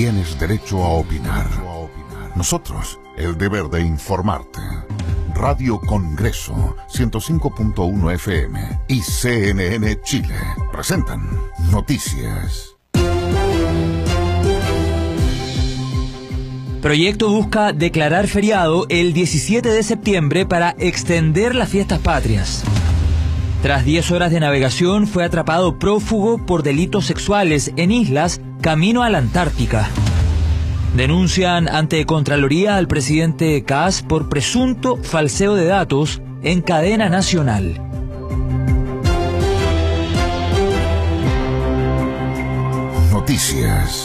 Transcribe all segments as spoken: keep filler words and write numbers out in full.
tienes derecho a opinar. Nosotros, el deber de informarte. Radio Congreso, ciento cinco punto uno F M y C N N Chile presentan Noticias. Proyecto busca declarar feriado el diecisiete de septiembre para extender las fiestas patrias. Tras diez horas de navegación, fue atrapado prófugo por delitos sexuales en islas camino a la Antártica. Denuncian ante Contraloría al presidente Kast por presunto falseo de datos en cadena nacional. Noticias.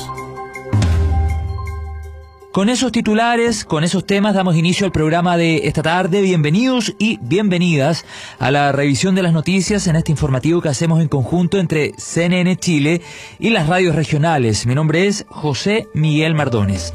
Con esos titulares, con esos temas, damos inicio al programa de esta tarde. Bienvenidos y bienvenidas a la revisión de las noticias en este informativo que hacemos en conjunto entre C N N Chile y las radios regionales. Mi nombre es José Miguel Mardones.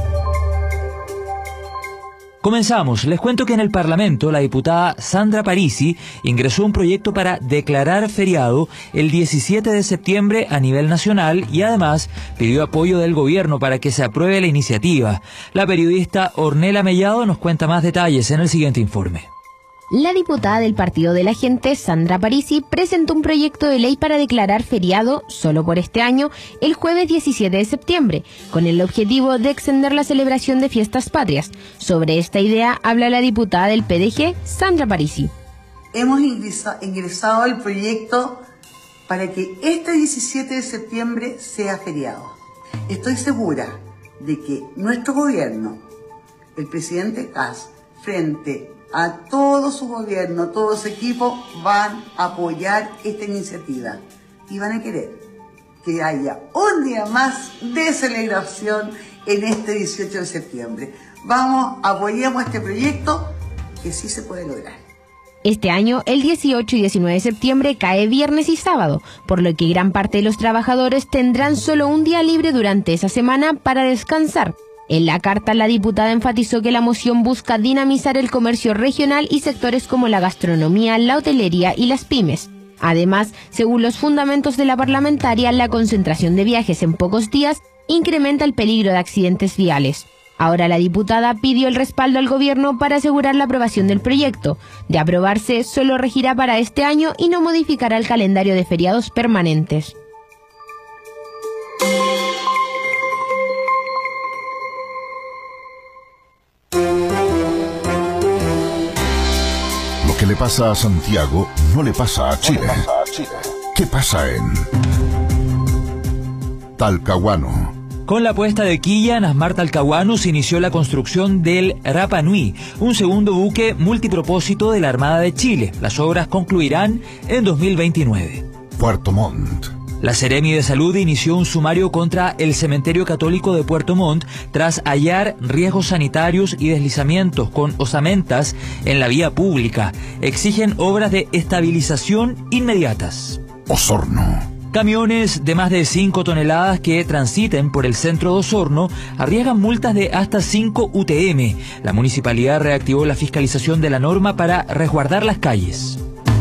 Comenzamos. Les cuento que en el Parlamento la diputada Sandra Parisi ingresó un proyecto para declarar feriado el diecisiete de septiembre a nivel nacional y además pidió apoyo del gobierno para que se apruebe la iniciativa. La periodista Ornella Mellado nos cuenta más detalles en el siguiente informe. La diputada del Partido de la Gente, Sandra Parisi, presentó un proyecto de ley para declarar feriado, solo por este año, el jueves diecisiete de septiembre, con el objetivo de extender la celebración de fiestas patrias. Sobre esta idea habla la diputada del P D G, Sandra Parisi. Hemos ingresado el proyecto para que este diecisiete de septiembre sea feriado. Estoy segura de que nuestro gobierno, el presidente Kast, frente a todo su gobierno, todo su equipo, van a apoyar esta iniciativa y van a querer que haya un día más de celebración en este dieciocho de septiembre. Vamos, apoyemos este proyecto que sí se puede lograr. Este año, el dieciocho y diecinueve de septiembre cae viernes y sábado, por lo que gran parte de los trabajadores tendrán solo un día libre durante esa semana para descansar. En la carta, la diputada enfatizó que la moción busca dinamizar el comercio regional y sectores como la gastronomía, la hotelería y las pymes. Además, según los fundamentos de la parlamentaria, la concentración de viajes en pocos días incrementa el peligro de accidentes viales. Ahora la diputada pidió el respaldo al gobierno para asegurar la aprobación del proyecto. De aprobarse, solo regirá para este año y no modificará el calendario de feriados permanentes. Lo que le pasa a Santiago no le pasa a Chile. ¿Qué pasa en Talcahuano? Con la puesta de quilla en Asmar Talcahuano se inició la construcción del Rapa Nui, un segundo buque multipropósito de la Armada de Chile. Las obras concluirán en dos mil veintinueve. Puerto Montt. La Seremi de Salud inició un sumario contra el Cementerio Católico de Puerto Montt tras hallar riesgos sanitarios y deslizamientos con osamentas en la vía pública. Exigen obras de estabilización inmediatas. Osorno. Camiones de más de cinco toneladas que transiten por el centro de Osorno arriesgan multas de hasta cinco U T M. La municipalidad reactivó la fiscalización de la norma para resguardar las calles.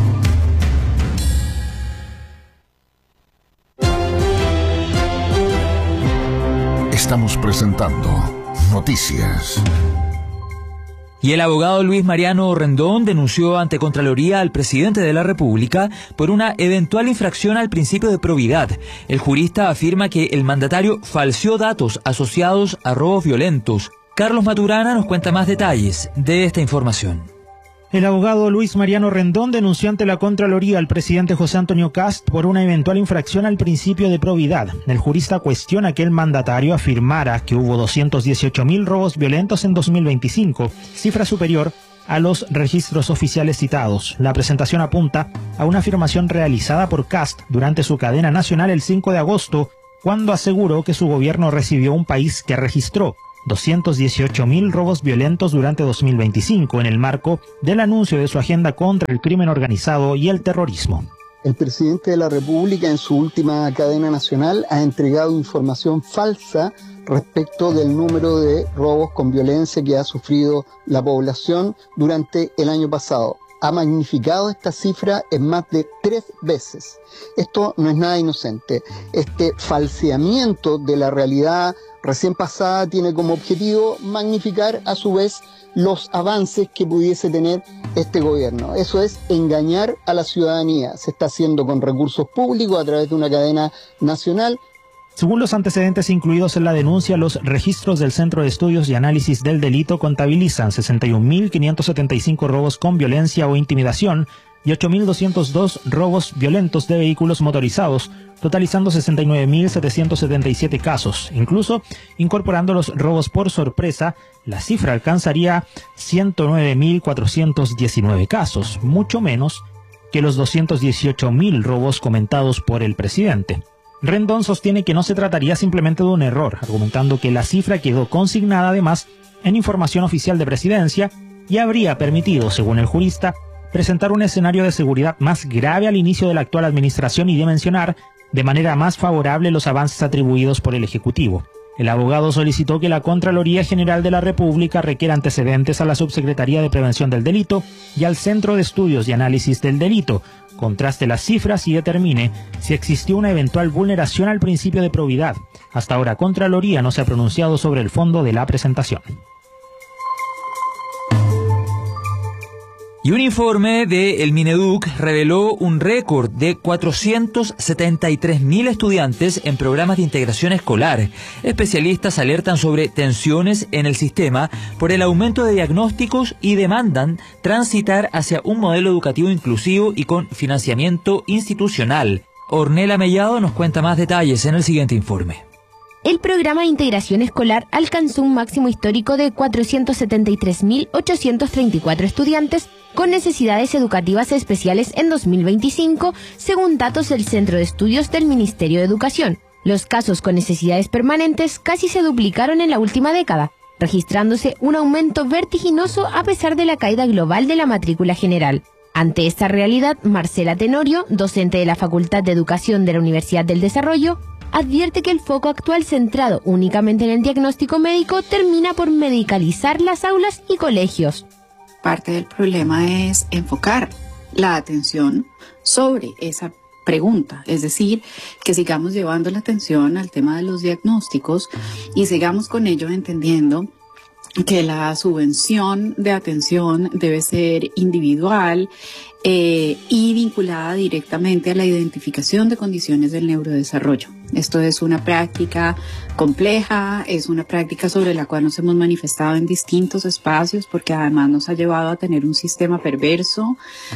Estamos presentando Noticias. Y el abogado Luis Mariano Rendón denunció ante Contraloría al presidente de la República por una eventual infracción al principio de probidad. El jurista afirma que el mandatario falseó datos asociados a robos violentos. Carlos Maturana nos cuenta más detalles de esta información. El abogado Luis Mariano Rendón denunció ante la Contraloría al presidente José Antonio Kast por una eventual infracción al principio de probidad. El jurista cuestiona que el mandatario afirmara que hubo doscientos dieciocho mil robos violentos en dos mil veinticinco, cifra superior a los registros oficiales citados. La presentación apunta a una afirmación realizada por Kast durante su cadena nacional el cinco de agosto, cuando aseguró que su gobierno recibió un país que registró doscientos dieciocho mil robos violentos durante dos mil veinticinco en el marco del anuncio de su agenda contra el crimen organizado y el terrorismo. El presidente de la República en su última cadena nacional ha entregado información falsa respecto del número de robos con violencia que ha sufrido la población durante el año pasado. Ha magnificado esta cifra en más de tres veces. Esto no es nada inocente. Este falseamiento de la realidad recién pasada tiene como objetivo magnificar a su vez los avances que pudiese tener este gobierno. Eso es engañar a la ciudadanía. Se está haciendo con recursos públicos a través de una cadena nacional. Según los antecedentes incluidos en la denuncia, los registros del Centro de Estudios y Análisis del Delito contabilizan sesenta y un mil quinientos setenta y cinco robos con violencia o intimidación y ocho mil doscientos dos robos violentos de vehículos motorizados, totalizando sesenta y nueve mil setecientos setenta y siete casos. Incluso, incorporando los robos por sorpresa, la cifra alcanzaría ciento nueve mil cuatrocientos diecinueve casos, mucho menos que los doscientos dieciocho mil robos comentados por el presidente. Rendón sostiene que no se trataría simplemente de un error, argumentando que la cifra quedó consignada además en información oficial de Presidencia y habría permitido, según el jurista, presentar un escenario de seguridad más grave al inicio de la actual administración y dimensionar de manera más favorable los avances atribuidos por el Ejecutivo. El abogado solicitó que la Contraloría General de la República requiera antecedentes a la Subsecretaría de Prevención del Delito y al Centro de Estudios y Análisis del Delito, contraste las cifras y determine si existió una eventual vulneración al principio de probidad. Hasta ahora, Contraloría no se ha pronunciado sobre el fondo de la presentación. Y un informe de el Mineduc reveló un récord de cuatrocientos setenta y tres mil estudiantes en programas de integración escolar. Especialistas alertan sobre tensiones en el sistema por el aumento de diagnósticos y demandan transitar hacia un modelo educativo inclusivo y con financiamiento institucional. Ornella Mellado nos cuenta más detalles en el siguiente informe. El programa de integración escolar alcanzó un máximo histórico de cuatrocientos setenta y tres mil ochocientos treinta y cuatro estudiantes con necesidades educativas especiales en dos mil veinticinco, según datos del Centro de Estudios del Ministerio de Educación. Los casos con necesidades permanentes casi se duplicaron en la última década, registrándose un aumento vertiginoso a pesar de la caída global de la matrícula general. Ante esta realidad, Marcela Tenorio, docente de la Facultad de Educación de la Universidad del Desarrollo, advierte que el foco actual centrado únicamente en el diagnóstico médico termina por medicalizar las aulas y colegios. Parte del problema es enfocar la atención sobre esa pregunta, es decir, que sigamos llevando la atención al tema de los diagnósticos y sigamos con ello entendiendo que la subvención de atención debe ser individual eh, y vinculada directamente a la identificación de condiciones del neurodesarrollo. Esto es una práctica compleja, es una práctica sobre la cual nos hemos manifestado en distintos espacios porque además nos ha llevado a tener un sistema perverso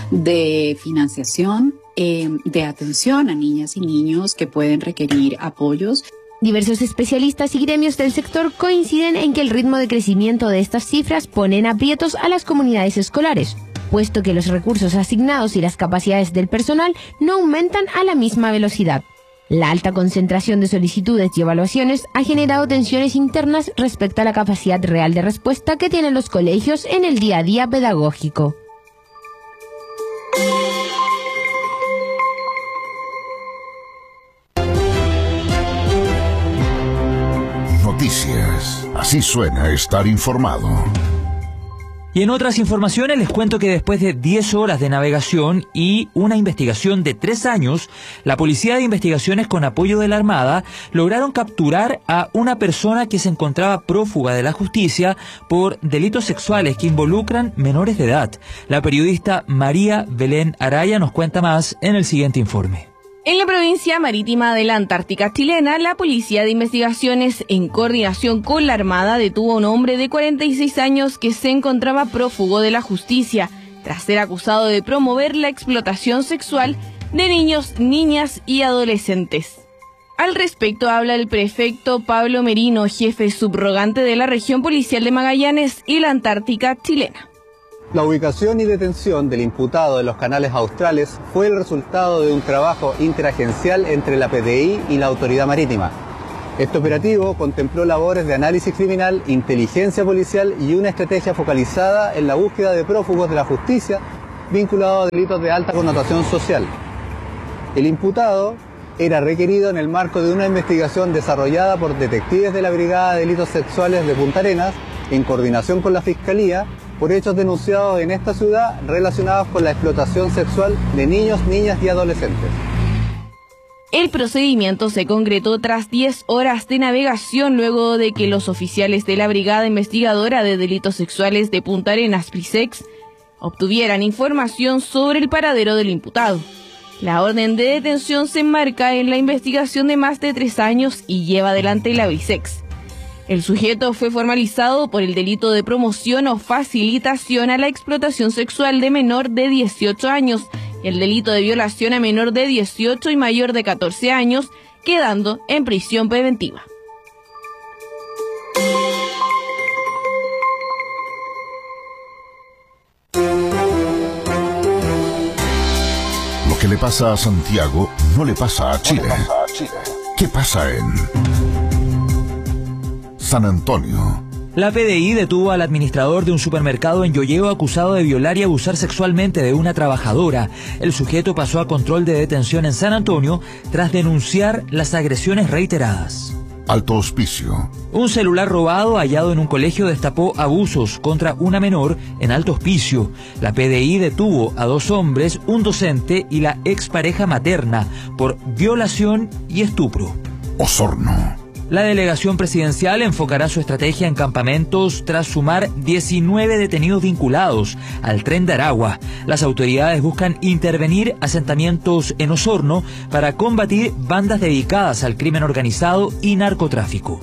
de financiación, eh, de atención a niñas y niños que pueden requerir apoyos. Diversos especialistas y gremios del sector coinciden en que el ritmo de crecimiento de estas cifras pone en aprietos a las comunidades escolares, puesto que los recursos asignados y las capacidades del personal no aumentan a la misma velocidad. La alta concentración de solicitudes y evaluaciones ha generado tensiones internas respecto a la capacidad real de respuesta que tienen los colegios en el día a día pedagógico. Noticias. Así suena estar informado. Y en otras informaciones les cuento que después de diez horas de navegación y una investigación de tres años, la Policía de Investigaciones con apoyo de la Armada lograron capturar a una persona que se encontraba prófuga de la justicia por delitos sexuales que involucran menores de edad. La periodista María Belén Araya nos cuenta más en el siguiente informe. En la provincia marítima de la Antártica chilena, la Policía de Investigaciones, en coordinación con la Armada, detuvo a un hombre de cuarenta y seis años que se encontraba prófugo de la justicia, tras ser acusado de promover la explotación sexual de niños, niñas y adolescentes. Al respecto habla el prefecto Pablo Merino, jefe subrogante de la región policial de Magallanes y la Antártica chilena. La ubicación y detención del imputado en los canales australes fue el resultado de un trabajo interagencial entre la P D I y la Autoridad Marítima. Este operativo contempló labores de análisis criminal, inteligencia policial y una estrategia focalizada en la búsqueda de prófugos de la justicia vinculados a delitos de alta connotación social. El imputado era requerido en el marco de una investigación desarrollada por detectives de la Brigada de Delitos Sexuales de Punta Arenas, en coordinación con la Fiscalía, por hechos denunciados en esta ciudad relacionados con la explotación sexual de niños, niñas y adolescentes. El procedimiento se concretó tras diez horas de navegación luego de que los oficiales de la Brigada Investigadora de Delitos Sexuales de Punta Arenas, BRISEX, obtuvieran información sobre el paradero del imputado. La orden de detención se enmarca en la investigación de más de tres años y lleva adelante la BRISEX. El sujeto fue formalizado por el delito de promoción o facilitación a la explotación sexual de menor de dieciocho años y el delito de violación a menor de dieciocho y mayor de catorce años, quedando en prisión preventiva. Lo que le pasa a Santiago no le pasa a Chile. ¿Qué pasa en San Antonio? La P D I detuvo al administrador de un supermercado en Llolleo acusado de violar y abusar sexualmente de una trabajadora. El sujeto pasó a control de detención en San Antonio tras denunciar las agresiones reiteradas. Alto Hospicio. Un celular robado hallado en un colegio destapó abusos contra una menor en Alto Hospicio. La P D I detuvo a dos hombres, un docente y la expareja materna por violación y estupro. Osorno. La delegación presidencial enfocará su estrategia en campamentos tras sumar diecinueve detenidos vinculados al Tren de Aragua. Las autoridades buscan intervenir asentamientos en Osorno para combatir bandas dedicadas al crimen organizado y narcotráfico.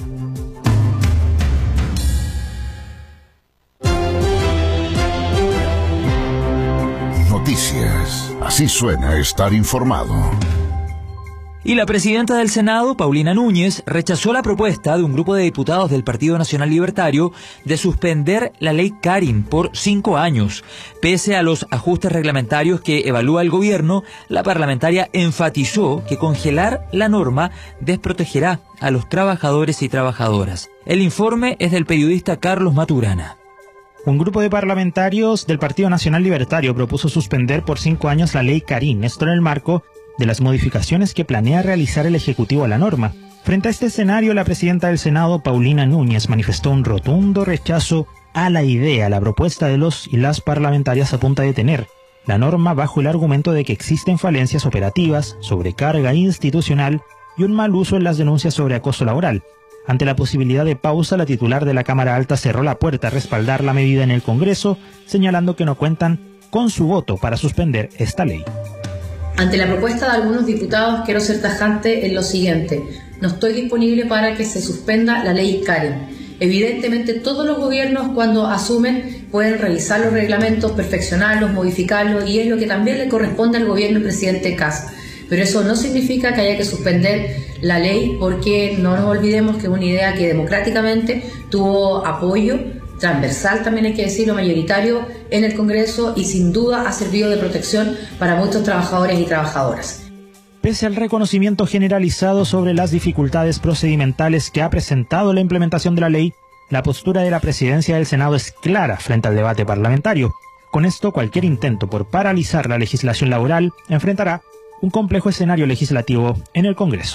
Noticias. Así suena estar informado. Y la presidenta del Senado, Paulina Núñez, rechazó la propuesta de un grupo de diputados del Partido Nacional Libertario de suspender la ley Karin por cinco años. Pese a los ajustes reglamentarios que evalúa el gobierno, la parlamentaria enfatizó que congelar la norma desprotegerá a los trabajadores y trabajadoras. El informe es del periodista Carlos Maturana. Un grupo de parlamentarios del Partido Nacional Libertario propuso suspender por cinco años la ley Karin, esto en el marco de las modificaciones que planea realizar el Ejecutivo a la norma. Frente a este escenario, la presidenta del Senado, Paulina Núñez, manifestó un rotundo rechazo a la idea. La propuesta de los y las parlamentarias apunta a detener la norma bajo el argumento de que existen falencias operativas, sobrecarga institucional y un mal uso en las denuncias sobre acoso laboral. Ante la posibilidad de pausa, la titular de la Cámara Alta cerró la puerta a respaldar la medida en el Congreso, señalando que no cuentan con su voto para suspender esta ley. Ante la propuesta de algunos diputados, quiero ser tajante en lo siguiente. No estoy disponible para que se suspenda la ley Karin. Evidentemente, todos los gobiernos, cuando asumen, pueden revisar los reglamentos, perfeccionarlos, modificarlos, y es lo que también le corresponde al gobierno del presidente Kast. Pero eso no significa que haya que suspender la ley, porque no nos olvidemos que es una idea que democráticamente tuvo apoyo transversal, también hay que decirlo, mayoritario en el Congreso, y sin duda ha servido de protección para muchos trabajadores y trabajadoras. Pese al reconocimiento generalizado sobre las dificultades procedimentales que ha presentado la implementación de la ley, la postura de la presidencia del Senado es clara frente al debate parlamentario. Con esto, cualquier intento por paralizar la legislación laboral enfrentará un complejo escenario legislativo en el Congreso.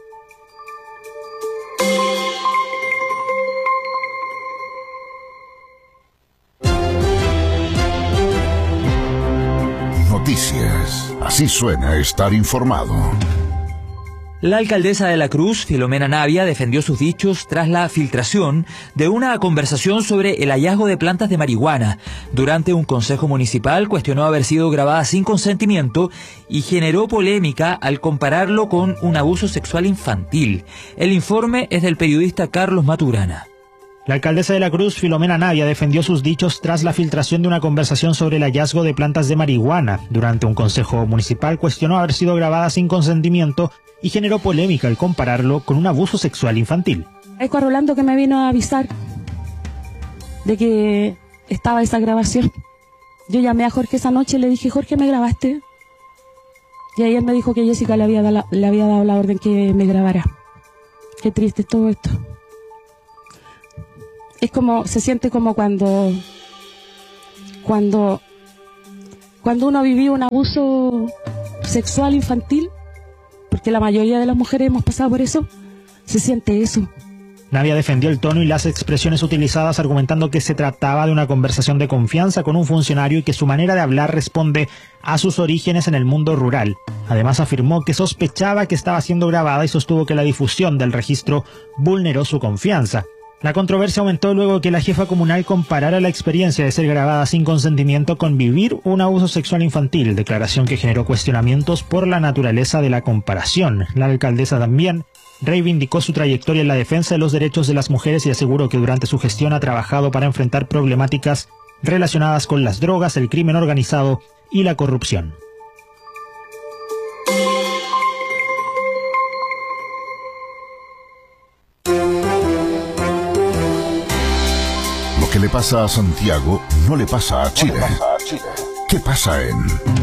Noticias. Así suena estar informado. La alcaldesa de La Cruz, Filomena Navia, defendió sus dichos tras la filtración de una conversación sobre el hallazgo de plantas de marihuana. Durante un consejo municipal cuestionó haber sido grabada sin consentimiento y generó polémica al compararlo con un abuso sexual infantil. El informe es del periodista Carlos Maturana. La alcaldesa de La Cruz, Filomena Navia, defendió sus dichos tras la filtración de una conversación sobre el hallazgo de plantas de marihuana. Durante un consejo municipal cuestionó haber sido grabada sin consentimiento y generó polémica al compararlo con un abuso sexual infantil. Es a Rolando que me vino a avisar de que estaba esa grabación. Yo llamé a Jorge esa noche y le dije, Jorge, ¿me grabaste? Y ayer me dijo que Jessica le había, da, le había dado la orden que me grabara. Qué triste es todo esto. Es como, se siente como cuando, cuando, cuando uno ha vivido un abuso sexual infantil, porque la mayoría de las mujeres hemos pasado por eso, se siente eso. Navia defendió el tono y las expresiones utilizadas, argumentando que se trataba de una conversación de confianza con un funcionario y que su manera de hablar responde a sus orígenes en el mundo rural. Además afirmó que sospechaba que estaba siendo grabada y sostuvo que la difusión del registro vulneró su confianza. La controversia aumentó luego que la jefa comunal comparara la experiencia de ser grabada sin consentimiento con vivir un abuso sexual infantil, declaración que generó cuestionamientos por la naturaleza de la comparación. La alcaldesa también reivindicó su trayectoria en la defensa de los derechos de las mujeres y aseguró que durante su gestión ha trabajado para enfrentar problemáticas relacionadas con las drogas, el crimen organizado y la corrupción. Lo que le pasa a Santiago no le pasa a Chile. ¿Qué pasa en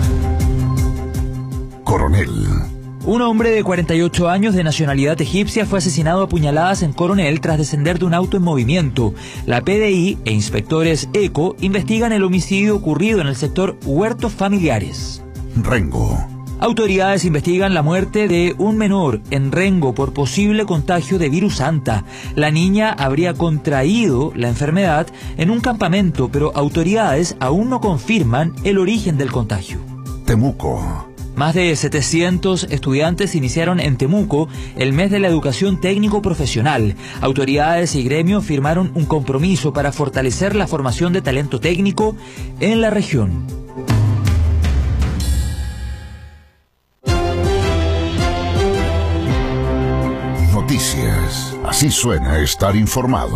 Coronel? Un hombre de cuarenta y ocho años de nacionalidad egipcia fue asesinado a puñaladas en Coronel tras descender de un auto en movimiento. La P D I e inspectores ECO investigan el homicidio ocurrido en el sector Huertos Familiares. Rengo. Autoridades investigan la muerte de un menor en Rengo por posible contagio de virus Anta. La niña habría contraído la enfermedad en un campamento, pero autoridades aún no confirman el origen del contagio. Temuco. Más de setecientos estudiantes iniciaron en Temuco el mes de la educación técnico-profesional. Autoridades y gremios firmaron un compromiso para fortalecer la formación de talento técnico en la región. Noticias. Así suena estar informado.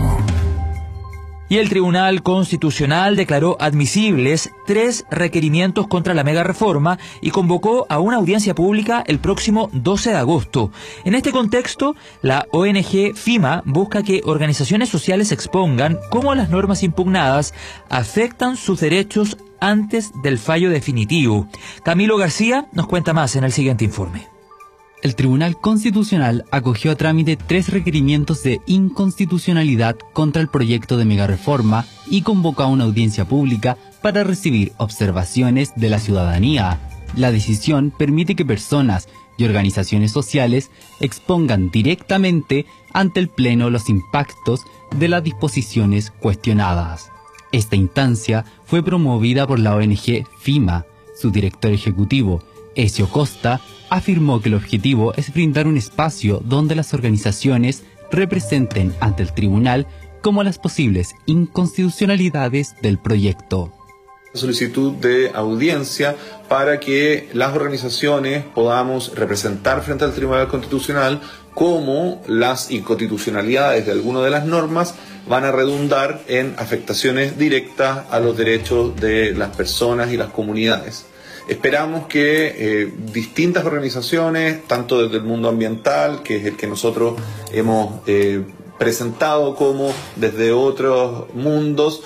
Y el Tribunal Constitucional declaró admisibles tres requerimientos contra la mega reforma y convocó a una audiencia pública el próximo doce de agosto. En este contexto, la O N G FIMA busca que organizaciones sociales expongan cómo las normas impugnadas afectan sus derechos antes del fallo definitivo. Camilo García nos cuenta más en el siguiente informe. El Tribunal Constitucional acogió a trámite tres requerimientos de inconstitucionalidad contra el proyecto de megareforma y convocó a una audiencia pública para recibir observaciones de la ciudadanía. La decisión permite que personas y organizaciones sociales expongan directamente ante el Pleno los impactos de las disposiciones cuestionadas. Esta instancia fue promovida por la O N G FIMA. Su director ejecutivo, Ezio Costa, afirmó que el objetivo es brindar un espacio donde las organizaciones representen ante el tribunal como las posibles inconstitucionalidades del proyecto. Solicitud de audiencia para que las organizaciones podamos representar frente al Tribunal Constitucional cómo las inconstitucionalidades de algunas de las normas van a redundar en afectaciones directas a los derechos de las personas y las comunidades. Esperamos que eh, distintas organizaciones, tanto desde el mundo ambiental, que es el que nosotros hemos eh, presentado, como desde otros mundos,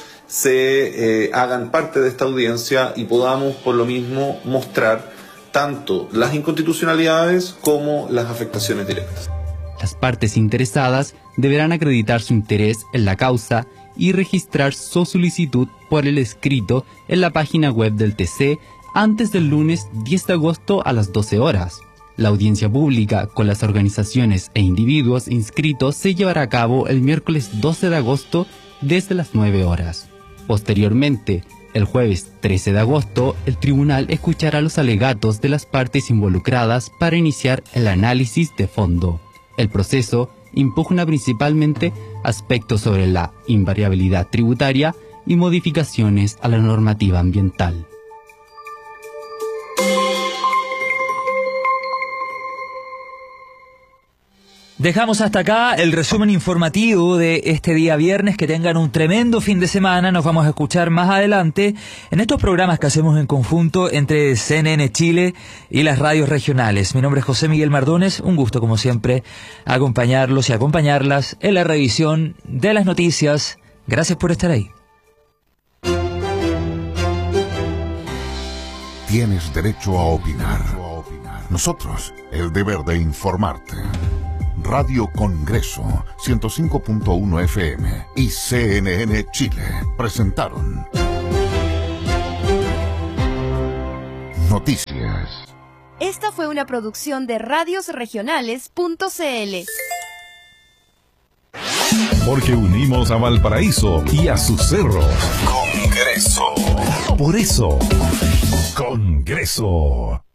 se eh, hagan parte de esta audiencia y podamos por lo mismo mostrar tanto las inconstitucionalidades como las afectaciones directas. Las partes interesadas deberán acreditar su interés en la causa y registrar su solicitud por el escrito en la página web del T C antes del lunes diez de agosto a las doce horas. La audiencia pública con las organizaciones e individuos inscritos se llevará a cabo el miércoles doce de agosto desde las nueve horas. Posteriormente, el jueves trece de agosto, el tribunal escuchará los alegatos de las partes involucradas para iniciar el análisis de fondo. El proceso impugna principalmente aspectos sobre la invariabilidad tributaria y modificaciones a la normativa ambiental. Dejamos hasta acá el resumen informativo de este día viernes. Que tengan un tremendo fin de semana. Nos vamos a escuchar más adelante en estos programas que hacemos en conjunto entre C N N Chile y las radios regionales. Mi nombre es José Miguel Mardones. Un gusto, como siempre, acompañarlos y acompañarlas en la revisión de las noticias. Gracias por estar ahí. Tienes derecho a opinar. Nosotros, el deber de informarte. Radio Congreso ciento cinco punto uno F M y C N N Chile presentaron Noticias. Esta fue una producción de radios regionales punto c l. Porque unimos a Valparaíso y a sus cerros. Congreso. Por eso, Congreso.